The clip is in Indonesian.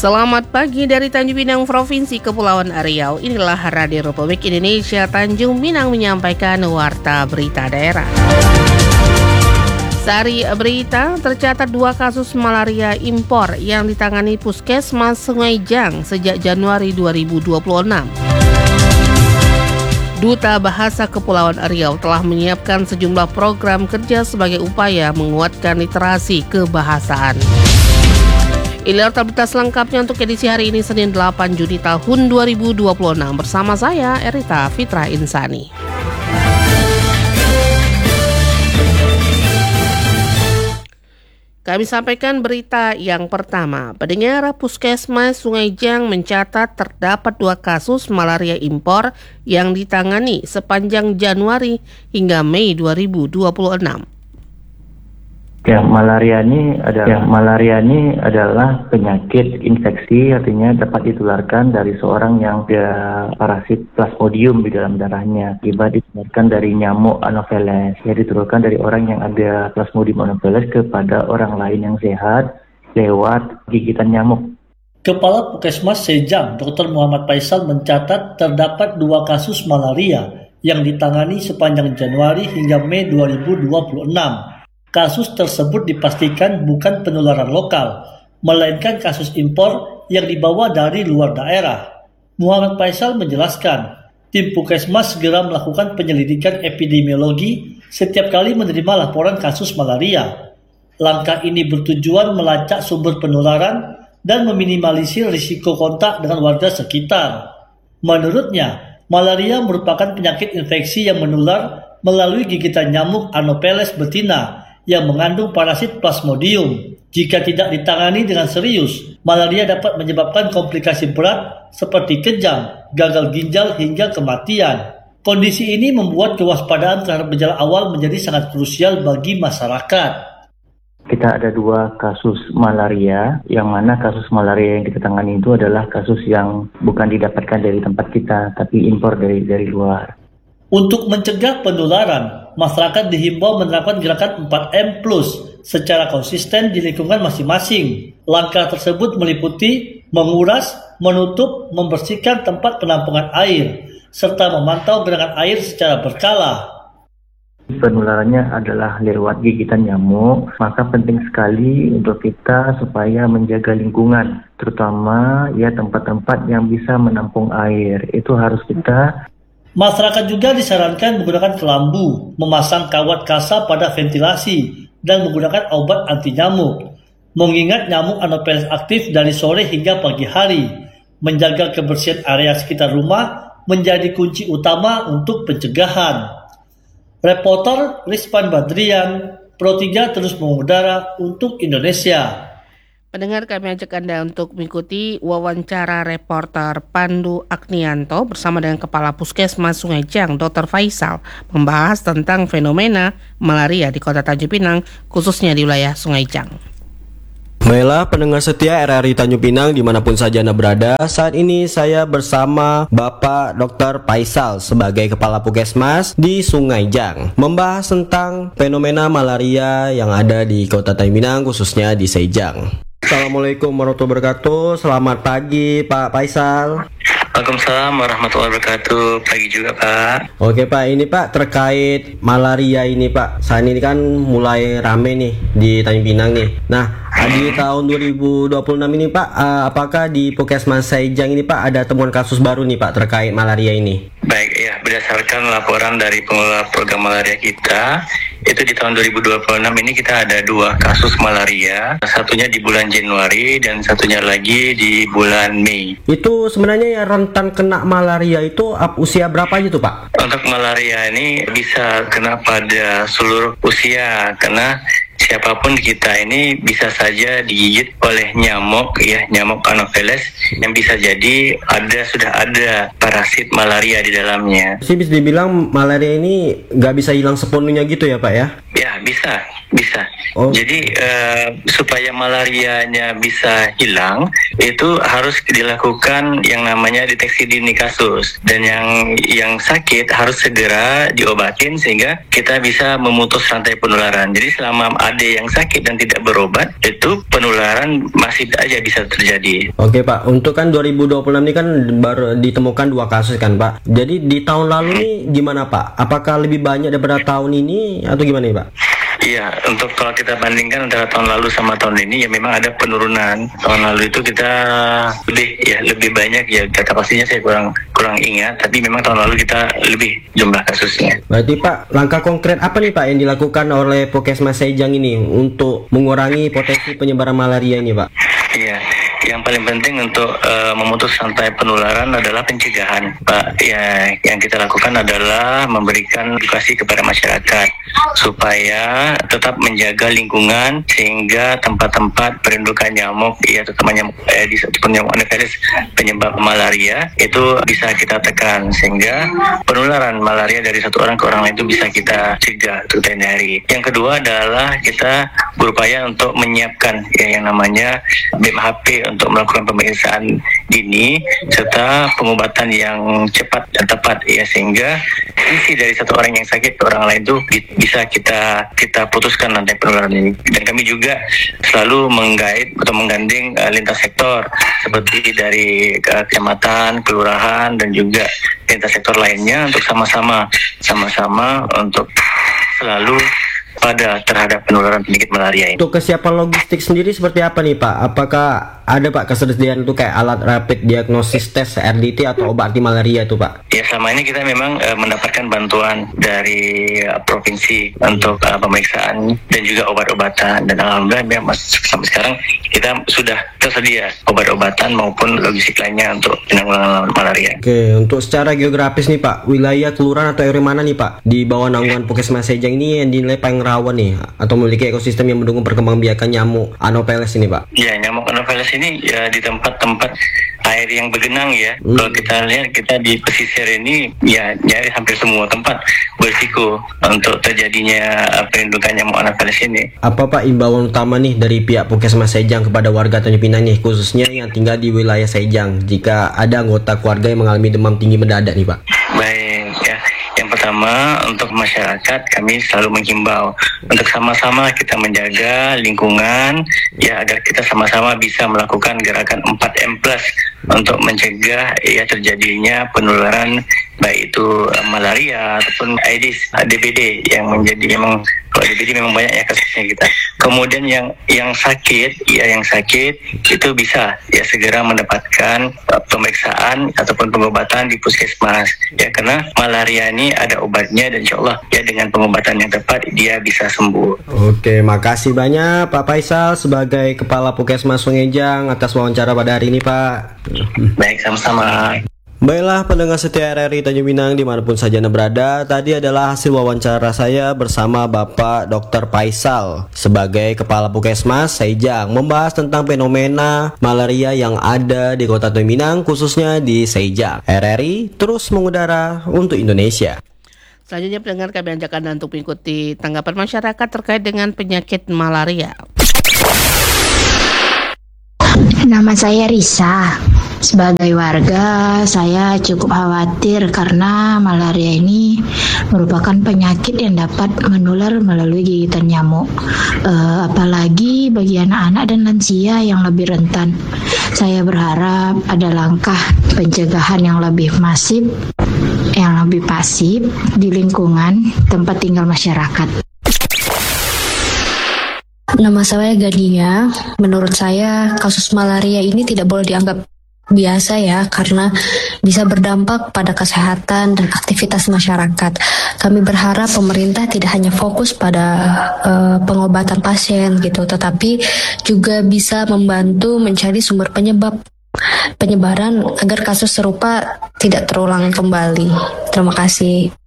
Selamat pagi dari Tanjung Pinang, Provinsi Kepulauan Riau. Inilah Radio Republik Indonesia Tanjung Pinang menyampaikan warta berita daerah. Sari berita, tercatat 2 kasus malaria impor yang ditangani Puskesmas Sungai Jang sejak Januari 2026. Duta Bahasa Kepulauan Riau telah menyiapkan sejumlah program kerja sebagai upaya menguatkan literasi kebahasaan. Inilah berita selengkapnya untuk edisi hari ini Senin 8 Juni tahun 2026 bersama saya Erita Fitra Insani. Kami sampaikan berita yang pertama. Pendengar, Puskesmas Sungai Jang mencatat terdapat 2 kasus malaria impor yang ditangani sepanjang Januari hingga Mei 2026. Malaria ini adalah penyakit infeksi, artinya dapat ditularkan dari seorang yang ada parasit Plasmodium di dalam darahnya. Akibat ditularkan dari nyamuk Anopheles, ditularkan dari orang yang ada Plasmodium Anopheles kepada orang lain yang sehat lewat gigitan nyamuk. Kepala Puskesmas Sejang, Dr. Muhammad Faisal mencatat terdapat 2 kasus malaria yang ditangani sepanjang Januari hingga Mei 2026. Kasus tersebut dipastikan bukan penularan lokal, melainkan kasus impor yang dibawa dari luar daerah. Muhammad Faisal menjelaskan, tim Puskesmas segera melakukan penyelidikan epidemiologi setiap kali menerima laporan kasus malaria. Langkah ini bertujuan melacak sumber penularan dan meminimalisir risiko kontak dengan warga sekitar. Menurutnya, malaria merupakan penyakit infeksi yang menular melalui gigitan nyamuk Anopheles betina yang mengandung parasit Plasmodium. Jika tidak ditangani dengan serius, malaria dapat menyebabkan komplikasi berat seperti kejang, gagal ginjal hingga kematian. Kondisi ini membuat kewaspadaan terhadap gejala awal menjadi sangat krusial bagi masyarakat. Kita ada 2 kasus malaria, yang mana kasus malaria yang kita tangani itu adalah kasus yang bukan didapatkan dari tempat kita, tapi impor dari luar. Untuk mencegah penularan, masyarakat dihimbau menerapkan gerakan 4M+ secara konsisten di lingkungan masing-masing. Langkah tersebut meliputi menguras, menutup, membersihkan tempat penampungan air, serta memantau genangan air secara berkala. Penularannya adalah lewat gigitan nyamuk, maka penting sekali untuk kita supaya menjaga lingkungan, terutama tempat-tempat yang bisa menampung air. Itu harus kita. Masyarakat juga disarankan menggunakan kelambu, memasang kawat kasa pada ventilasi, dan menggunakan obat anti nyamuk. Mengingat nyamuk Anopheles aktif dari sore hingga pagi hari, menjaga kebersihan area sekitar rumah menjadi kunci utama untuk pencegahan. Reporter Rizpan Badrian, Pro 3 terus mengudara untuk Indonesia. Pendengar, kami ajak Anda untuk mengikuti wawancara reporter Pandu Agnianto bersama dengan Kepala Puskesmas Sungai Jang, Dr. Faisal, membahas tentang fenomena malaria di Kota Tanjung Pinang, khususnya di wilayah Sungai Jang. Baiklah pendengar setia RRI Tanjung Pinang dimanapun saja Anda berada. Saat ini saya bersama Bapak Dr. Faisal sebagai Kepala Puskesmas di Sungai Jang, membahas tentang fenomena malaria yang ada di Kota Tanjung Pinang, khususnya di Sejang. Assalamualaikum warahmatullahi wabarakatuh. Selamat pagi Pak Faisal. Waalaikumsalam warahmatullahi wabarakatuh. Pagi juga Pak. Oke Pak, ini Pak terkait malaria ini Pak. Saat ini kan mulai rame nih di Tanjung Pinang nih. Nah, di tahun 2026 ini Pak, apakah di Puskesmas Sejang ini Pak ada temuan kasus baru nih Pak terkait malaria ini? Baik ya, berdasarkan laporan dari pengelola program malaria kita, itu di tahun 2026 ini kita ada 2 kasus malaria, satunya di bulan Januari dan satunya lagi di bulan Mei. Itu sebenarnya yang rentan kena malaria itu usia berapa aja tuh Pak? Untuk malaria ini bisa kena pada seluruh usia, karena siapapun kita ini bisa saja digigit oleh nyamuk nyamuk Anopheles yang bisa jadi sudah ada parasit malaria di dalamnya. Bisa dibilang malaria ini nggak bisa hilang sepenuhnya gitu ya Pak ya? Ya bisa. Bisa. Oh. Jadi supaya malarianya bisa hilang itu harus dilakukan yang namanya deteksi dini kasus, dan yang sakit harus segera diobatin sehingga kita bisa memutus rantai penularan. Jadi selama ada yang sakit dan tidak berobat, itu penularan masih aja bisa terjadi. Oke Pak, untuk kan 2026 ini kan baru ditemukan 2 kasus kan Pak. Jadi di tahun lalu nih gimana Pak? Apakah lebih banyak daripada tahun ini atau gimana nih Pak? Iya, untuk kalau kita bandingkan antara tahun lalu sama tahun ini ya memang ada penurunan. Tahun lalu itu kita lebih banyak ya, data pastinya saya kurang ingat, tapi memang tahun lalu kita lebih jumlah kasusnya. Berarti Pak, langkah konkret apa nih Pak yang dilakukan oleh Puskesmas Sejang ini untuk mengurangi potensi penyebaran malaria ini Pak? Iya, yang paling penting untuk memutus rantai penularan adalah pencegahan, Pak. Ya, yang kita lakukan adalah memberikan edukasi kepada masyarakat supaya tetap menjaga lingkungan sehingga tempat-tempat perindukan nyamuk, ya terutama nyamuk nyamuk Anopheles penyebab malaria itu bisa kita tekan sehingga penularan malaria dari satu orang ke orang lain itu bisa kita cegah untuk hari. Yang kedua adalah kita berupaya untuk menyiapkan ya yang namanya BMHP untuk melakukan pemeriksaan dini serta pengobatan yang cepat dan tepat ya, sehingga isi dari satu orang yang sakit ke orang lain itu bisa kita putuskan rantai penularan ini. Dan kami juga selalu menggait atau menggandeng lintas sektor seperti dari kecamatan, kelurahan dan juga lintas sektor lainnya untuk sama-sama untuk selalu pada terhadap penularan penyakit malaria ini. Untuk kesiapan logistik sendiri seperti apa nih Pak? Apakah ada Pak ketersediaan itu kayak alat rapid diagnosis tes RDT atau obat anti malaria itu Pak? Ya, selama ini kita memang mendapatkan bantuan dari provinsi untuk pemeriksaan dan juga obat-obatan, dan alhamdulillah memang sampai sekarang kita sudah tersedia obat-obatan maupun logistik lainnya untuk penanggulangan malaria. Oke, untuk secara geografis nih Pak, wilayah kelurahan atau RW mana nih Pak di bawah naungan Puskesmas Sejang ini yang dinilai paling rawan nih atau memiliki ekosistem yang mendukung perkembangbiakan nyamuk Anopheles ini Pak? Ya, nyamuk Anopheles ini ya di tempat-tempat air yang bergenang ya. Kalau kita lihat, kita di pesisir ini ya nyaris hampir semua tempat berisiko untuk terjadinya perindukan nyamuk Anopheles ini. Apa Pak imbauan utama nih dari pihak Puskesmas Sejang kepada warga Tanjung Pinang nih, khususnya yang tinggal di wilayah Sejang, jika ada anggota keluarga yang mengalami demam tinggi mendadak nih Pak? Baik ya. Yang pertama, untuk masyarakat kami selalu menghimbau untuk sama-sama kita menjaga lingkungan ya, agar kita sama-sama bisa melakukan gerakan 4M+ untuk mencegah ya terjadinya penularan baik itu malaria ataupun Aedes, DBD yang menjadi memang kalau DBD memang banyak ya kasusnya kita. Kemudian yang sakit itu bisa ya segera mendapatkan pemeriksaan ataupun pengobatan di puskesmas ya, karena malaria ini ada obatnya dan insyaallah ya dengan pengobatan yang tepat dia bisa sembuh. Oke, makasih banyak Pak Faisal sebagai Kepala Puskesmas Sungejang atas wawancara pada hari ini Pak. Baik, sama-sama. Baiklah pendengar setia RRI Tanjung Pinang dimanapun saja Anda berada, tadi adalah hasil wawancara saya bersama Bapak Dr. Faisal sebagai Kepala Puskesmas Sejang, membahas tentang fenomena malaria yang ada di Kota Tanjung Pinang, khususnya di Sejang. RRI terus mengudara untuk Indonesia. Selanjutnya pendengar, kami ajak Anda untuk mengikuti tanggapan masyarakat terkait dengan penyakit malaria. Nama saya Risa. Sebagai warga, saya cukup khawatir karena malaria ini merupakan penyakit yang dapat menular melalui gigitan nyamuk. Apalagi bagi anak-anak dan lansia yang lebih rentan. Saya berharap ada langkah pencegahan yang lebih masif, yang lebih pasif di lingkungan tempat tinggal masyarakat. Nama saya Gania. Menurut saya kasus malaria ini tidak boleh dianggap biasa ya, karena bisa berdampak pada kesehatan dan aktivitas masyarakat. Kami berharap pemerintah tidak hanya fokus pada pengobatan pasien gitu, tetapi juga bisa membantu mencari sumber penyebaran agar kasus serupa tidak terulang kembali. Terima kasih.